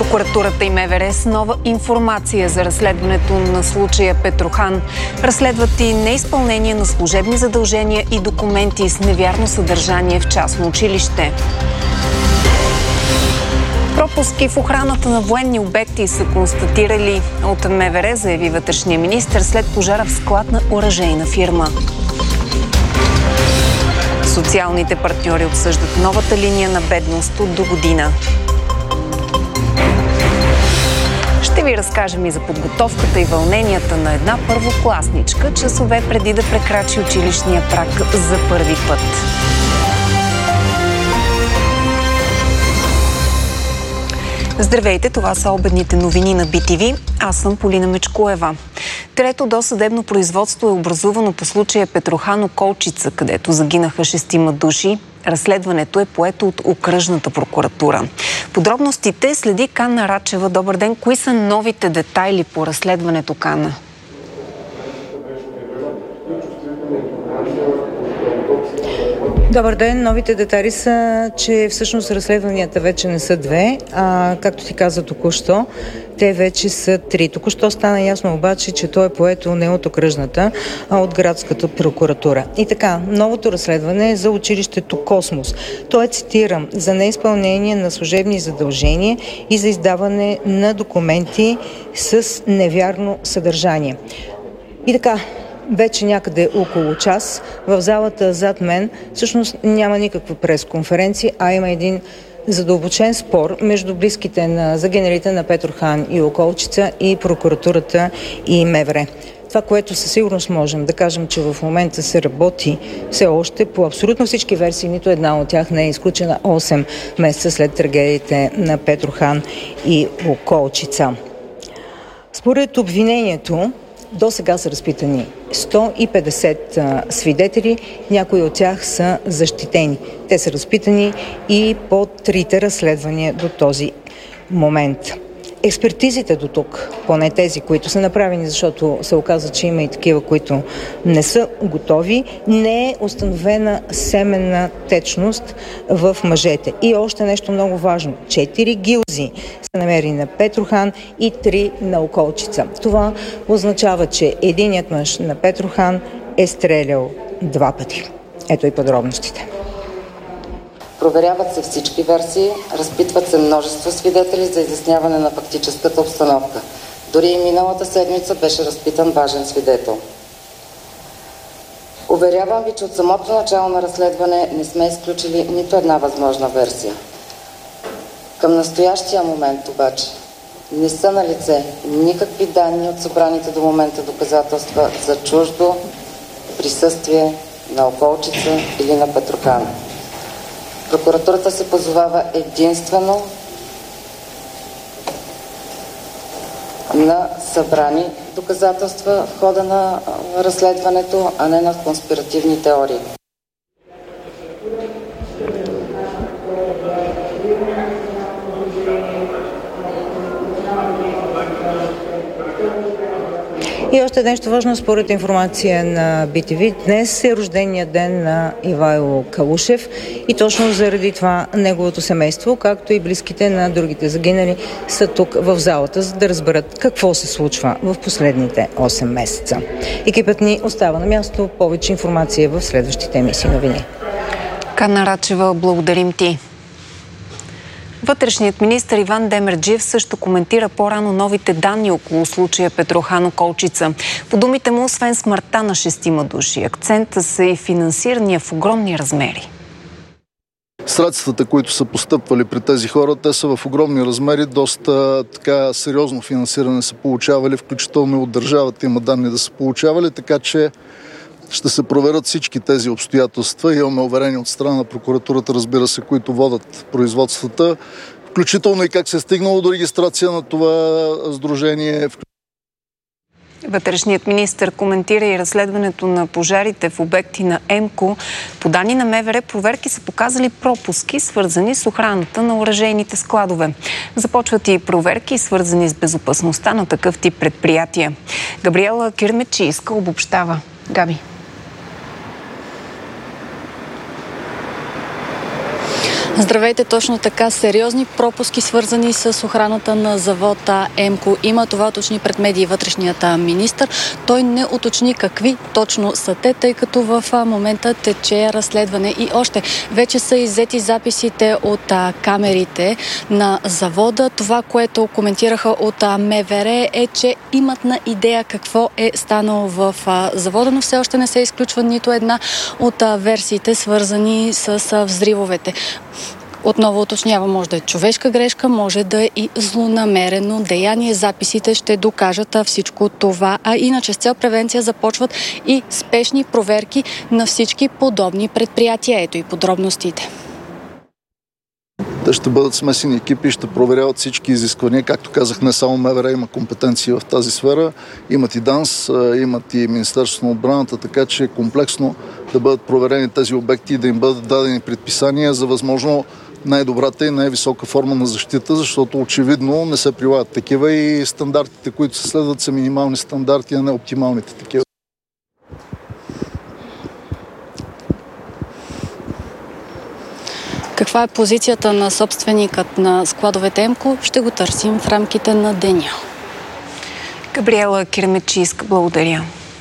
Прокуратурата и МВР с нова информация за разследването на случая Петрохан. Разследват и неизпълнение на служебни задължения и документи с невярно съдържание в частно училище. Пропуски в охраната на военни обекти са констатирали от МВР, заяви вътрешния министър след пожара в склад на оръжейна фирма. Социалните партньори обсъждат новата линия на бедност от до година. Ще ви разкажем и за подготовката и вълненията на една първокласничка, часове преди да прекрачи училищния праг за първи път. Здравейте, това са обедните новини на BTV. Аз съм Полина Мечкоева. Трето досъдебно производство е образувано по случая Петрохан Околчица, където загинаха 6 души. Разследването е поето от окръжната прокуратура. Подробностите следи Канна Рачева. Добър ден. Кои са новите детайли по разследването, Канна? Добър ден. Новите детайли са, че всъщност разследванията вече не са две, а както ти каза току-що, те вече са 3. Току-що стана ясно обаче, че то е поето не от окръжната, а от градската прокуратура. И така, новото разследване е за училището Космос. То е, цитирам, за неизпълнение на служебни задължения и за издаване на документи с невярно съдържание. И така, вече някъде около час в залата зад мен всъщност няма никаква пресконференция, а има един задълбочен спор между близките на загиналите на Петрохан и Околчица и прокуратурата и МВР. Това, което със сигурност можем да кажем, че в момента се работи все още по абсолютно всички версии, нито една от тях не е изключена 8 месеца след трагедиите на Петрохан и Околчица. Според обвинението, до сега са разпитани 150 свидетели, някои от тях са защитени. Те са разпитани и по 3 разследвания до този момент. Експертизите до тук, поне тези, които са направени, защото се оказа, че има и такива, които не са готови, не е установена семенна течност в мъжете. И още нещо много важно. 4 гилзи са намерени на Петрохан и 3 на Околчица. Това означава, че единият мъж на Петрохан е стрелял 2 пъти. Ето и подробностите. Проверяват се всички версии, разпитват се множество свидетели за изясняване на фактическата обстановка. Дори и миналата седмица беше разпитан важен свидетел. Уверявам ви, че от самото начало на разследване не сме изключили нито една възможна версия. Към настоящия момент обаче не са налице никакви данни от събраните до момента доказателства за чуждо присъствие на Околчица или на Петрохан. Прокуратурата се позовава единствено на събрани доказателства в хода на разследването, а не на конспиративни теории. И още нещо важно, според информация на BTV, днес е рождения ден на Ивайло Калушев и точно заради това неговото семейство, както и близките на другите загинали, са тук в залата, за да разберат какво се случва в последните 8 месеца. Екипът ни остава на място. Повече информация в следващите емисии новини. Канна Рачева, благодарим ти. Вътрешният министър Иван Демерджиев също коментира по-рано новите данни около случая Петрохан Околчица. По думите му, освен смъртта на 6 души, акцента са и финансирания в огромни размери. Средствата, които са постъпвали при тези хора, те са в огромни размери, доста така сериозно финансиране са получавали, включително и от държавата има данни да са получавали, така че ще се проверят всички тези обстоятелства. Имаме уверение от страна на прокуратурата, разбира се, които водят производствата, включително и как се е стигнало до регистрация на това сдружение. Вътрешният министър коментира и разследването на пожарите в обекти на ЕМКО. По данни на МВР, проверки са показали пропуски, свързани с охраната на оръжейните складове. Започват и проверки, свързани с безопасността на такъв тип предприятия. Габриела Кирмечийска обобщава. Габи. Здравейте, точно така. Сериозни пропуски, свързани с охраната на завода ЕМКО. Има, това уточни пред медии вътрешният министър. Той не уточни какви точно са те, тъй като в момента тече разследване. И още вече са иззети записите от камерите на завода. Това, което коментираха от МВР е, че имат на идея какво е станало в завода, но все още не се изключва нито една от версиите, свързани с взривовете. Отново уточнява, може да е човешка грешка, може да е и злонамерено деяние. Записите ще докажат всичко това. А иначе с цел превенция започват и спешни проверки на всички подобни предприятия. Ето и подробностите. Те ще бъдат смесени екипи и ще проверяват всички изисквания. Както казах, не само МВР има компетенции в тази сфера. Имат и ДАНС, имат и Министерството на отбраната, така че комплексно да бъдат проверени тези обекти и да им бъдат дадени предписания за възможно най-добрата и най-висока форма на защита, защото очевидно не се прилагат такива и стандартите, които се следват, са минимални стандарти, а не оптималните такива. Каква е позицията на собственикът на складовете ЕМКО? Ще го търсим в рамките на деня. Габриела Кирмечийска, благодаря.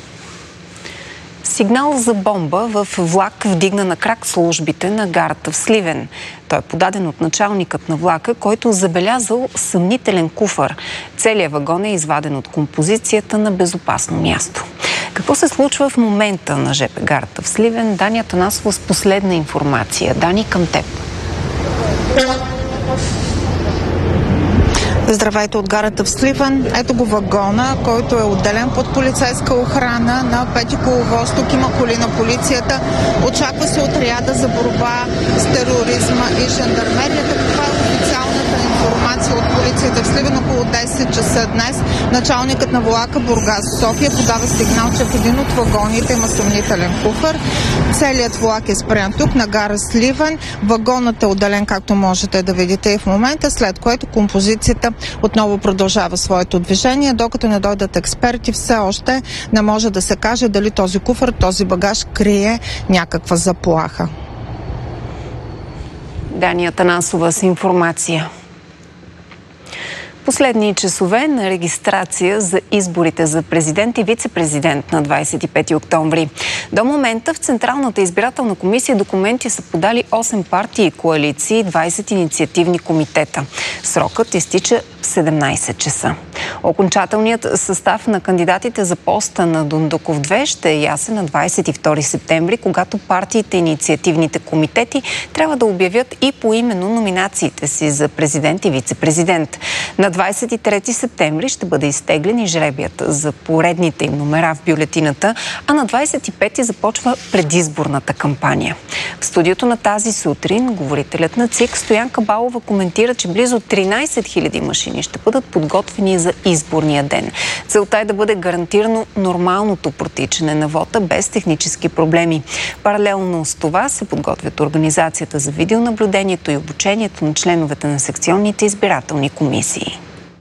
Сигнал за бомба в влак вдигна на крак службите на гарата в Сливен. Той е подаден от началникът на влака, който забелязал съмнителен куфар. Целият вагон е изваден от композицията на безопасно място. Какво се случва в момента на ЖП гарата в Сливен? Дани Атанасова с последна информация. Дани, към теб. Здравейте от гарата в Сливен. Ето го вагона, който е отделен под полицейска охрана на Пети коловоз. Тук има коли на полицията. Очаква се отряда за борба с тероризма и жандармерията. Каква е официалната информация от полицията в Сливен? Около 10 часа днес началникът на влака Бургас-София подава сигнал, че в един от вагоните има съмнителен куфар. Целият влак е спрян тук на гара Сливен. Вагонът е отделен, както можете да видите и в момента, след което композицията отново продължава своето движение. Докато не дойдат експерти, все още не може да се каже дали този куфар, този багаж крие някаква заплаха. Дани Атанасова с информация. Последни часове на регистрация за изборите за президент и вице-президент на 25 октомври. До момента в Централната избирателна комисия документи са подали 8 партии и коалиции и 20 инициативни комитета. Срокът изтича в 17 часа. Окончателният състав на кандидатите за поста на Дондуков 2 ще е ясен на 22 септември, когато партиите и инициативните комитети трябва да обявят и поименно номинациите си за президент и вице-президент. На 23 септември ще бъде изтеглен и жребият за поредните им номера в бюлетината, а на 25 започва предизборната кампания. В студиото на тази сутрин говорителят на ЦИК Стоян Кабалова коментира, че близо 13 000 машини ще бъдат подготвени за изборния ден. Целта е да бъде гарантирано нормалното протичане на вота без технически проблеми. Паралелно с това се подготвят организацията за видеонаблюдението и обучението на членовете на секционните избирателни комисии.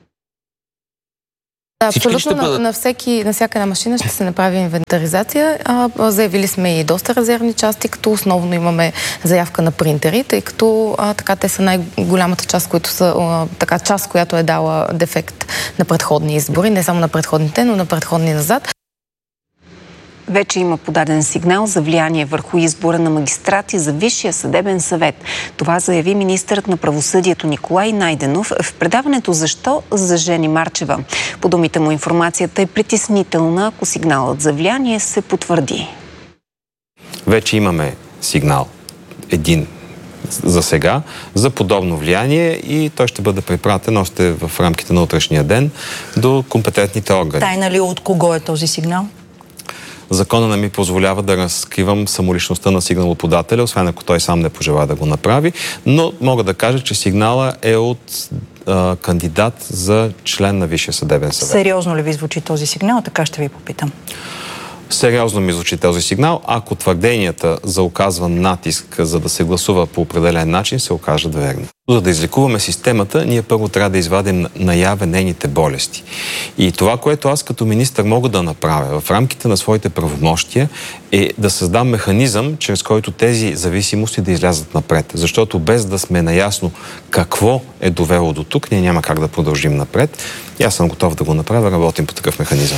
Абсолютно на всяка една машина ще се направи инвентаризация. Заявили сме и доста резервни части, като основно имаме заявка на принтери, тъй като така те са най-голямата част, които са част, която е дала дефект на предходни избори, не само на предходните, но на предходни назад. Вече има подаден сигнал за влияние върху избора на магистрати за Висшия съдебен съвет. Това заяви министърът на правосъдието Николай Найденов в предаването "Защо?" за Жени Марчева. По думите му информацията е притеснителна, ако сигналът за влияние се потвърди. Вече имаме сигнал един за сега за подобно влияние и той ще бъде препратен още в рамките на утрешния ден до компетентните органи. Тайна ли от кого е този сигнал? Закона не ми позволява да разкривам самоличността на сигналоподателя, освен ако той сам не пожела да го направи, но мога да кажа, че сигнала е от кандидат за член на Висшия съдебен съвет. Сериозно ли ви звучи този сигнал? Така ще ви попитам. Сериозно ми звучи този сигнал, ако твърденията за оказван натиск, за да се гласува по определен начин, се окажат верни. За да излекуваме системата, ние първо трябва да извадим наяве нейните болести. И това, което аз като министър мога да направя в рамките на своите правомощия, е да създам механизъм, чрез който тези зависимости да излязат напред. Защото без да сме наясно какво е довело до тук, ние няма как да продължим напред. И аз съм готов да го направя, работим по такъв механизъм.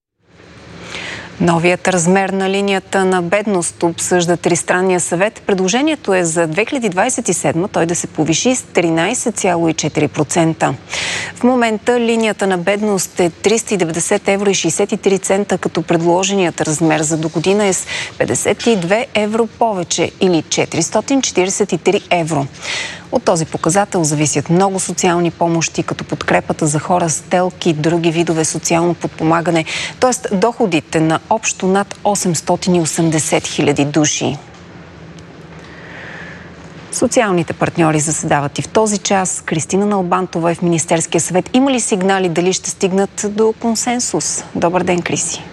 Новият размер на линията на бедност обсъжда Тристранния съвет. Предложението е за 2027 той да се повиши с 13,4%. В момента линията на бедност е 390 евро и 63 цента, като предложеният размер за до година е с 52 евро повече или 443 евро. От този показател зависят много социални помощи, като подкрепата за хора с ТЕЛК и други видове социално подпомагане, т.е. доходите на общо над 880 хиляди души. Социалните партньори заседават и в този час. Кристина Налбантова е в Министерския съвет. Има ли сигнали дали ще стигнат до консенсус? Добър ден, Криси.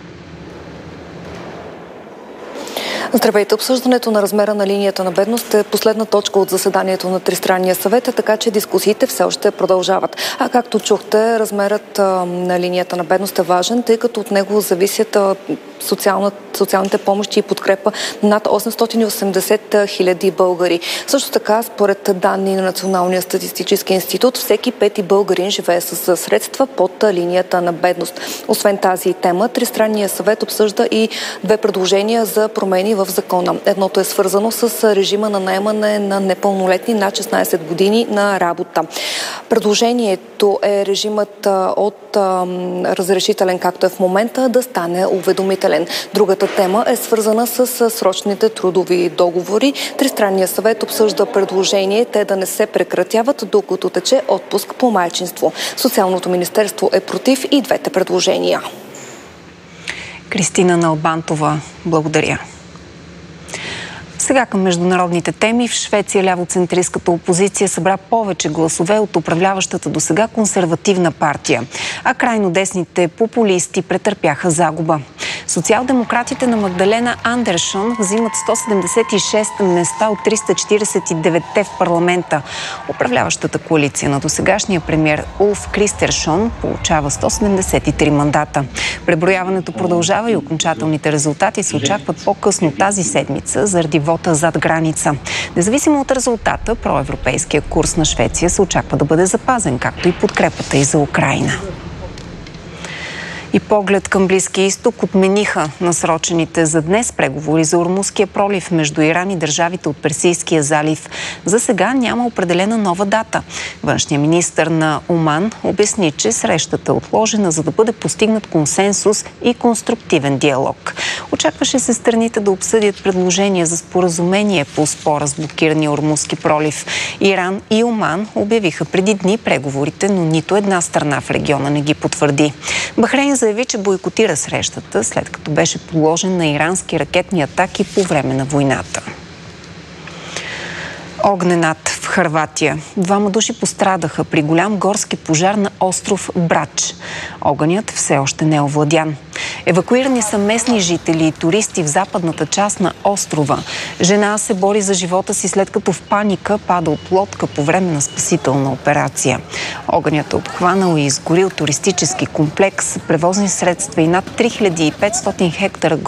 Здравейте! Обсъждането на размера на линията на бедност е последна точка от заседанието на Тристранния съвет, така че дискусиите все още продължават. А както чухте, размерът на линията на бедност е важен, тъй като от него зависят социалните помощи и подкрепа над 880 хиляди българи. Също така, според данни на Националния статистически институт, всеки пети българин живее с средства под линията на бедност. Освен тази тема, Тристранния съвет обсъжда и две предложения за промени в закона. Едното е свързано с режима на наемане на непълнолетни над 16 години на работа. Предложението е режимът от разрешителен, както е в момента, да стане уведомителен. Другата тема е свързана с срочните трудови договори. Тристранния съвет обсъжда предложение те да не се прекратяват, докато тече отпуск по майчинство. Социалното министерство е против и двете предложения. Кристина Налбантова, благодаря. Сега към международните теми. В Швеция лявоцентристската опозиция събра повече гласове от управляващата досега консервативна партия, а крайно десните популисти претърпяха загуба. Социал-демократите на Магдалена Андершън взимат 176 места от 349 в парламента. Управляващата коалиция на досегашния премиер Улф Кристершон получава 173 мандата. Преброяването продължава и окончателните резултати се очакват по-късно тази седмица заради вота зад граница. Независимо от резултата, проевропейския курс на Швеция се очаква да бъде запазен, както и подкрепата и за Украйна. И поглед към Близкия изток отмениха насрочените за днес преговори за Ормузския пролив между Иран и държавите от Персийския залив. За сега няма определена нова дата. Външният министър на Оман обясни, че срещата е отложена, за да бъде постигнат консенсус и конструктивен диалог. Очакваше се страните да обсъдят предложения за споразумение по спора с блокирания Ормузски пролив. Иран и Оман обявиха преди дни преговорите, но нито една страна в региона не ги потвърди. Бахрейн заяви, че бойкотира срещата, след като беше подложен на ирански ракетни атаки по време на войната. Огненат в Хърватия. 2 души пострадаха при голям горски пожар на остров Брач. Огънят все още не е овладян. Евакуирани са местни жители и туристи в западната част на острова. Жена се бори за живота си, след като в паника пада от лодка по време на спасителна операция. Огънят е обхванал и изгорил туристически комплекс, превозни средства и над 3500 хектара